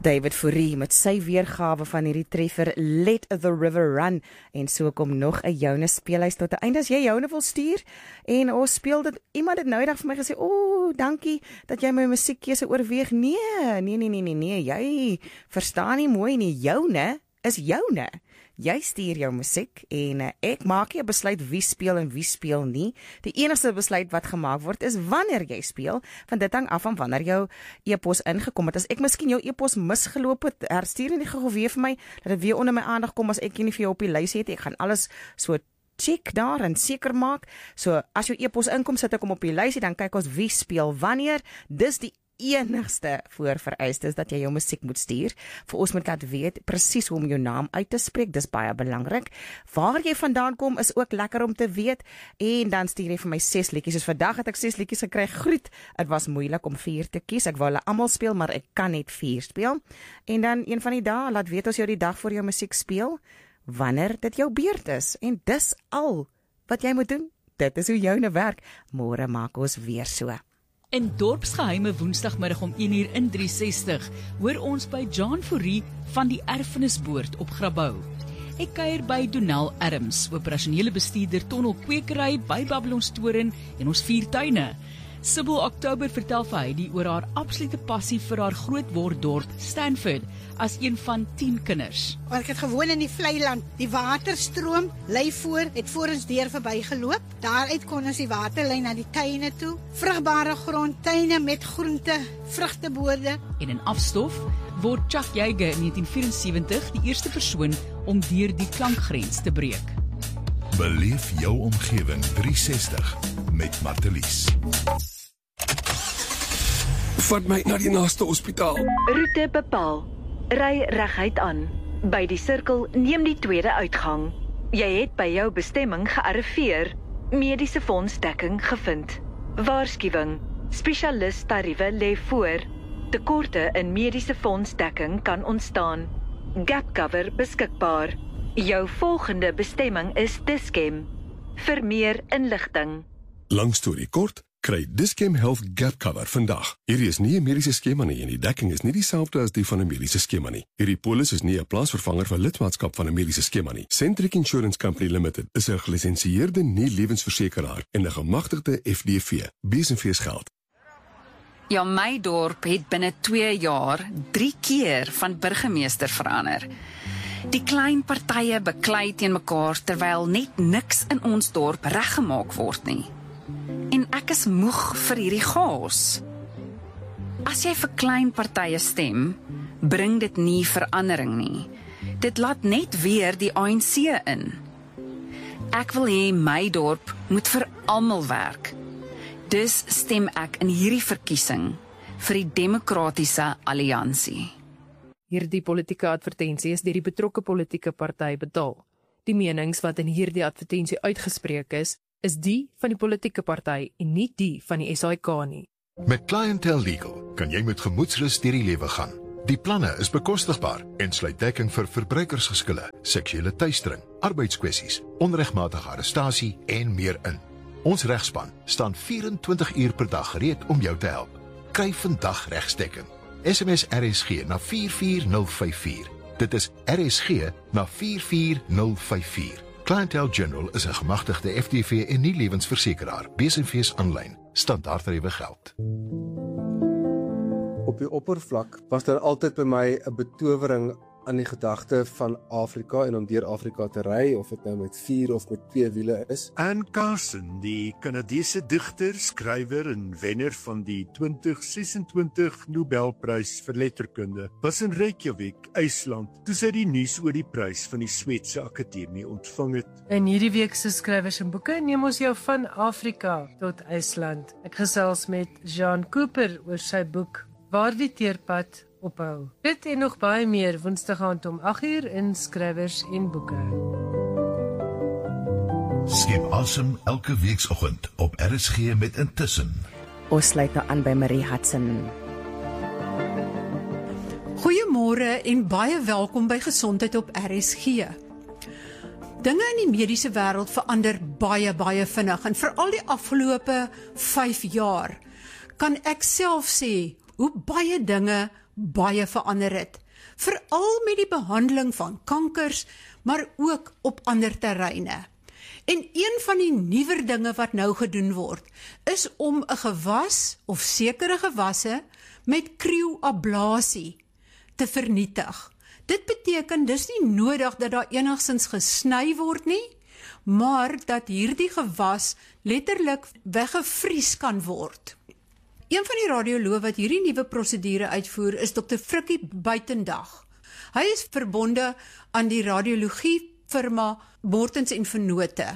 David Fourie met sy weergawe van hierdie treffer Let the River Run, en so kom nog 'n joune speelhuis tot 'n einde. As jy joune wil stuur en ons speel dit, iemand het nou eendag vir my gesê, dankie dat jy my musiekkeuse oorweeg. Nee, jy verstaan nie mooi nie, joune is joune. Jy stuur jou musiek en ek maak nie 'n besluit wie speel en wie speel nie. Die enigste besluit wat gemaak word is wanneer jy speel, van dit hang af van wanneer jou e-pos ingekom het. As ek miskien jou e-pos misgeloop het, herstuur nie gou weer vir my, dat dit weer onder my aandag kom as ek nie vir jou op die lys het. Ek gaan alles so check daar en seker maak. So as jou e-pos inkom, sit ek hom op die lys, dan kyk ons wie speel wanneer. Dis die enigste voorvereiste is dat jy jou musiek moet stuur. Vir ons moet laat weet presies hoe om jou naam uit te spreek. Dis baie belangrik. Waar jy vandaan kom is ook lekker om te weet. En dan stuur jy vir my 6 liedjies. Soos vandag het ek 6 liedjies gekry. Groet. Dit was moeilik om 4 te kies. Ek wou hulle almal speel, maar ek kan net 4 speel. En dan een van die dae laat weet ons jou die dag voor jou musiek speel, wanneer dit jou beurt is. En dis al wat jy moet doen. Dit is hoe joune werk. Môre maak ons weer so. In Dorpsgeheime Woensdagmiddag om 1 uur in 360 hoor ons by John Fourie van die Erfenisboord op Grabouw. Ek kuier by Donel Adams, operasionele bestuurder tonnelkwekery by Babylonstoren en ons 4 tuine. Sybil Oktober vertel vir Heidi oor haar absolute passie vir haar grootworddorp Stanford as een van 10 kinders. Ek het gewoon in die vlei land. Die waterstroom lei het voor ons deur verbygeloop. Daaruit kon ons die water lei na die tuine toe. Vrugbare grond, tuine met groente, vrugteboorde. En in afstof word Chuck Yeager in 1974 die eerste persoon om deur die klankgrens te breek. Beleef jou omgewing 360 met Martelies. Vat my na die naaste hospitaal. Roete bepaal. Ry reguit aan. By die sirkel neem die tweede uitgang. Jy het by jou bestemming gearriveer. Mediese fondsdekking gevind. Waarskuwing. Spesialis tariewe lê voor. Tekorte in mediese fondsdekking kan ontstaan. Gap cover beskikbaar. Jou volgende bestemming is Dis-Chem. Vir meer inligting. Lang storie kort, kry Dis-Chem Health Gap Cover vandag. Hierdie is nie 'n mediese skema nie en die dekking is nie dieselfde as die van 'n mediese skema nie. Hierdie polis is nie 'n plaasvervanger vir lidmaatskap van 'n mediese skema nie. Centric Insurance Company Limited is 'n gelisensieerde nie-lewensversekeraar en 'n gemagtigde FDV. Besenfees geld. Ja, my dorp het binne 2 jaar 3 keer van burgemeester verander. Die klein partye beklei teen mekaar terwyl net niks in ons dorp reggemaak word nie. En ek is moeg vir hierdie chaos. As jy vir klein partye stem, bring dit nie verandering nie. Dit laat net weer die ANC in. Ek wil hê my dorp moet vir almal werk. Dus stem ek in hierdie verkiesing vir die Demokratiese Alliansie. Hierdie politieke advertensie is deur die betrokke politieke party betaal. Die menings wat in hierdie advertensie uitgespreek is die van die politieke party en nie die van die SAIK nie. Met Clientele Legal kan jy met gemoedsrus deur die lewe gaan. Die planne is bekostigbaar en sluit dekking vir verbruikersgeskille, seksuele teistering, arbeidskwessies, onregmatige arrestasie en meer in. Ons regspan staan 24 uur per dag gereed om jou te help. Kry vandag regsdekking. SMS RSG na 44054. Dit is RSG na 44054. Clientele General is 'n gemagtigde FDV en nie lewensversekeraar. Besenfees aanlyn. Standaardtariewe geld. Op die oppervlak was daar altyd by my 'n betowering aan die gedagte van Afrika en om deur Afrika te ry, of dit nou met 4 of met 2 wiele is. Anne Carson, die Kanadese digter, skrywer en wenner van die 2026 Nobelprys vir letterkunde, was in Reykjavik, IJsland, toe sy die nuus oor die prys van die Sweedse Akademie ontvang het. In hierdie week se skrywers en boeke neem ons jou van Afrika tot IJsland. Ek gesels met Jean Cooper oor sy boek Waar die teerpad ophou. Dit en nog baie meer Woensdag aand om 8 uur in Skrywers en Boeke. Skep asem elke weekoggend op RSG met Intussen. Ons sluit nou aan by Marie Hudson. Goeiemôre en baie welkom by Gesondheid op RSG. Dinge in die mediese wêreld verander baie vinnig en veral die afgelope 5 jaar kan ek self sê hoe baie dinge baie verander het, veral met die behandeling van kankers, maar ook op ander terreine. En een van die nuwer dinge wat nou gedoen word, is om 'n gewas of sekere gewasse met krioablasie te vernietig. Dit beteken dis nie nodig dat daar enigstens gesny word nie, maar dat hierdie gewas letterlik weggevries kan word. Een van die radioloë wat hierdie nuwe prosedure uitvoer is Dr. Frikkie Buitendag. Hy is verbonde aan die radiologie firma Mortens en Vennote.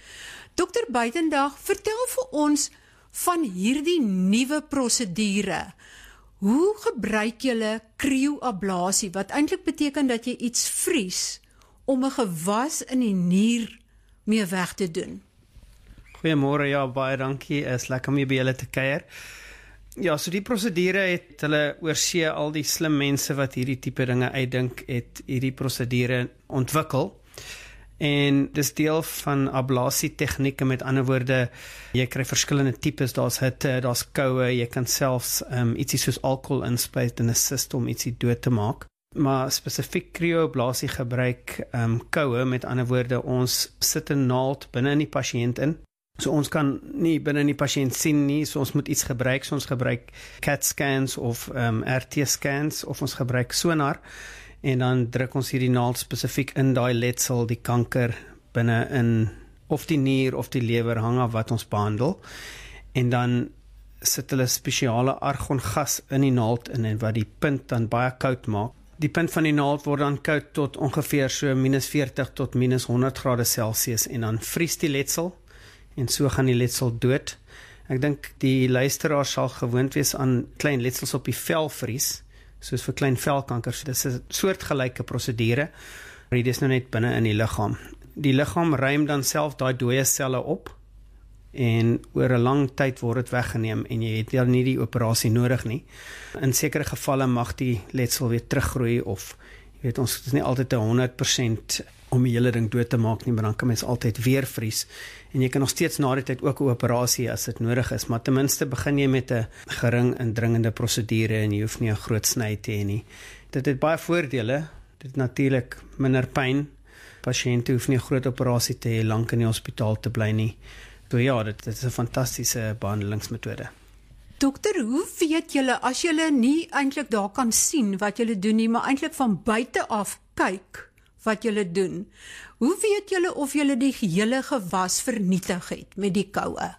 Dr. Buitendag, vertel vir ons van hierdie nuwe prosedure. Hoe gebruik julle krioablasie, wat eintlik beteken dat jy iets vries om 'n gewas in die nier mee weg te doen? Goeiemôre, ja, baie dankie. Is lekker om hier by julle te kuier. Ja, so die prosedure het hulle oorsee, al die slim mense wat hierdie tipe dinge uitdink, het hierdie prosedure ontwikkel. En dis deel van ablasie tegnieke, met ander woorde, jy kry verskillende tipes, daar's hitte, daar's koue, jy kan selfs ietsie soos alkohol inspuit in 'n system om ietsie dood te maak. Maar spesifiek krioablasie gebruik koue, met ander woorde, ons sit 'n naald binne in die pasiënt in. So ons kan nie binne in die pasiënt sien nie, so ons moet iets gebruik, so ons gebruik CAT scans of RT scans, of ons gebruik sonar, en dan druk ons hierdie naald spesifiek in daai letsel, die kanker binne in, of die nier of die lewer, hang af wat ons behandel, en dan sit hulle spesiale argongas in die naald in, en wat die punt dan baie koud maak. Die punt van die naald word dan koud tot ongeveer so -40 tot -100 grade Celsius, en dan vries die letsel, en so gaan die letsel dood. Ek dink die luisteraar sal gewoond wees aan klein letsels op die vel vries, soos vir klein velkanker. So dis 'n soortgelyke prosedure, maar dit is nou net binne in die liggaam. Die liggaam ruim dan self daai dooie selle op, en oor 'n lang tyd word dit weggeneem, en jy het dan nie die operasie nodig nie. In sekere gevalle mag die letsel weer teruggroei, of jy weet, ons is nie altyd 100% om die hele ding dood te maak nie, maar dan kan mens altyd weer vries, en jy kan nog steeds na die tyd ook 'n operasie as dit nodig is, maar ten minste begin jy met 'n gering en dringende prosedure, en jy hoef nie 'n groot sny te hê nie. Dit het baie voordele, dit het natuurlik minder pyn, pasiënte hoef nie 'n groot operasie te hê, lank in die hospitaal te bly nie. So ja, dit is 'n fantastiese behandelingsmetode. Dokter, hoe weet julle, as julle nie eintlik daar kan sien wat julle doen nie, maar eintlik van buite af kyk wat julle doen, hoe weet julle of julle die hele gewas vernietig het met die koue?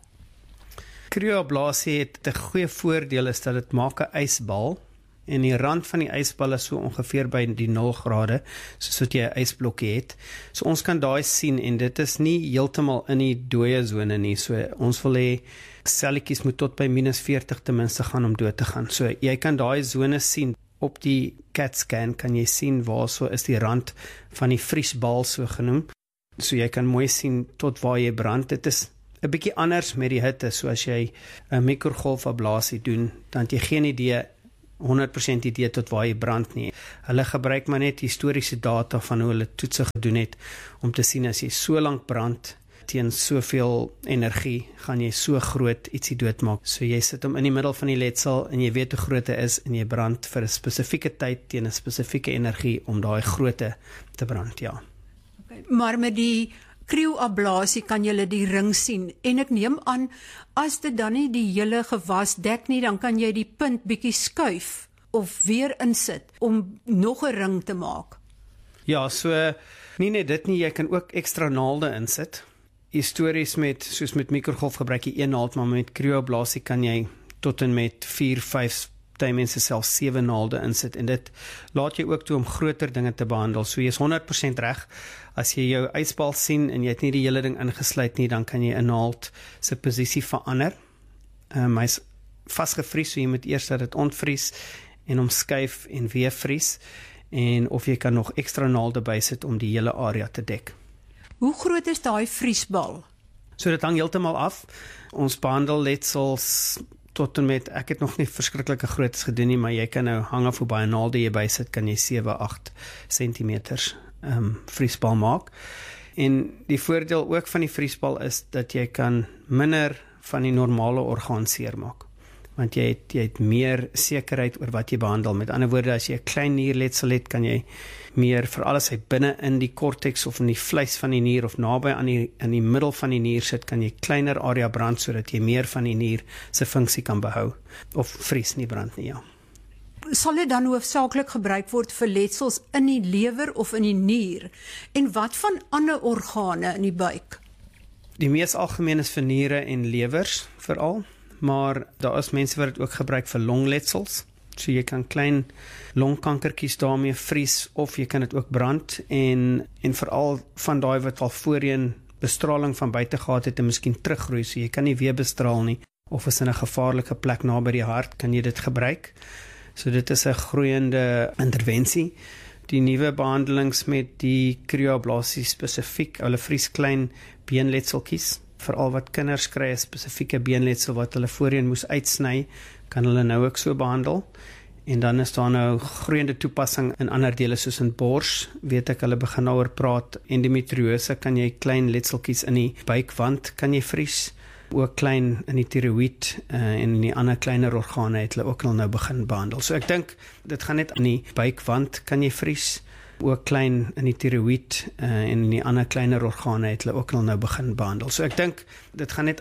Krioablasie het 'n goeie voordeel, is dat dit maak 'n ysbal, en die rand van die ysbal is so ongeveer by die 0 grade, soos wat jy 'n ysblokkie het. So ons kan daai sien, en dit is nie heeltemal in die dooie sone nie, so ons wil hê selletjies moet tot by -40 ten minste gaan om dood te gaan. So jy kan daai sone sien. Op die CAT scan kan jy sien waar so is die rand van die vriesbal so genoem. So jy kan mooi sien tot waar jy brand. Dit is 'n bietjie anders met die hitte, so as jy 'n mikrogolfablasie doen, dan het jy geen idee, 100% idee tot waar jy brand nie. Hulle gebruik maar net historiese data van hoe hulle toetse gedoen het, om te sien as jy so lank brand, teen soveel energie, gaan jy so groot ietsie doodmaak. So jy sit hom in die middel van die letsel, en jy weet hoe groot hy is, en jy brand vir 'n spesifieke tyd, teen 'n spesifieke energie, om daai grootte te brand, ja. Okay, maar met die krioablasie kan jy die ring sien, en ek neem aan, as dit dan nie die hele gewas dek nie, dan kan jy die punt bietjie skuif, of weer insit, om nog 'n ring te maak. Ja, so, nie net dit nie, jy kan ook ekstra naalde insit. Histories soos met mikrogolf gebruik jy 1 naald, maar met krioablasie kan jy tot en met 4, 5, mense selfs 7 naalde insit, en dit laat jy ook toe om groter dinge te behandel. So jy is 100% reg, as jy jou ysbal sien, en jy het nie die hele ding ingesluit nie, dan kan jy 'n naald se posisie verander. Hy's vasgevries, so jy moet eers dat dit ontvries, en hom skuif en weer vries, en of jy kan nog ekstra naalde bysit om die hele area te dek. Hoe groot is daai vriesbal? So dit hang heeltemal af. Ons behandel letsels tot en met, ek het nog nie verskriklike grootes gedoen nie, maar jy kan nou hang af hoe baie naalde jy bysit, kan jy 7-8 centimeters vriesbal maak. En die voordeel ook van die vriesbal is dat jy kan minder van die normale orgaan seermaak. want jy het meer sekerheid oor wat jy behandel. Met ander woorde, as jy 'n klein nierletsel het, kan jy meer, veral as hy binne in die korteks of in die vleis van die nier of naby aan die middel van die nier sit, kan jy kleiner area brand sodat jy meer van die nier se funksie kan behou of vries nie brand nie, ja. Sal dit dan hoofsaaklik gebruik word vir letsels in die lewer of in die nier? En wat van ander organe in die buik? Die mees algemeen is vir niere en lewers veral, maar daar is mense wat dit ook gebruik vir longletsels. So jy kan klein longkankertjies daarmee vries of jy kan dit ook brand en veral van daai wat al voorheen bestraling van buite gehad het en miskien teruggroei, so jy kan nie weer bestraal nie, of is in 'n gevaarlike plek naby die hart, kan jy dit gebruik. So dit is 'n groeiende intervensie. Die nuwe behandelings met die kryoablasie spesifiek, hulle vries klein beenletseltjies, veral wat kinders kry 'n spesifieke beenletsel wat hulle voorheen moes uitsny, kan hulle nou ook so behandel. En dan is daar nou groeiende toepassing in ander dele soos in bors, weet ek hulle begin daaroor praat. Endometriose kan jy klein letseltjies in die buikwand kan jy vries, ook klein in die tiroïed en in die ander kleiner organe het hulle ook al nou begin behandel. So ek dink dit gaan net aan die buikwand kan jy vries, ook klein in die tiroïed en in die ander kleiner organe het hulle ook al nou begin behandel. So ek dink dit gaan net